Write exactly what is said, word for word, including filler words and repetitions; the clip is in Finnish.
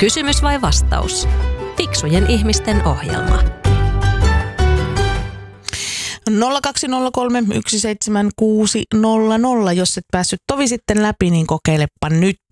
Kysymys vai vastaus? Fiksujen ihmisten ohjelma. nolla kaksi nolla kolme yksi seitsemän kuusi nolla nolla. Jos et päässyt tovi sitten läpi, niin kokeilepa nyt.